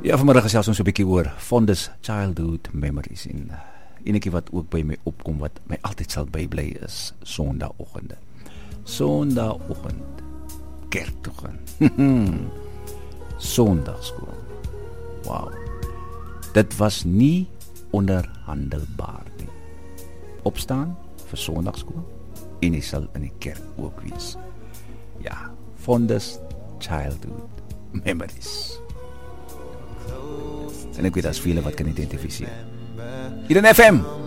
Ja, vanmiddag gesels ons so 'n bietjie oor Fonda's Childhood Memories en enetjie wat ook by my opkom wat my altyd sal bybly is Sondagoggende. Sondagoggend kerk toe gaan. Sondagskool. Wow. Dit was nie onderhandelbaar nie. Opstaan vir Sondagskool en jy sal in die kerk ook wees. Ja, Fonda's Childhood Memories. En ek weet daar's vele wat kan identifiseer. Hier in FM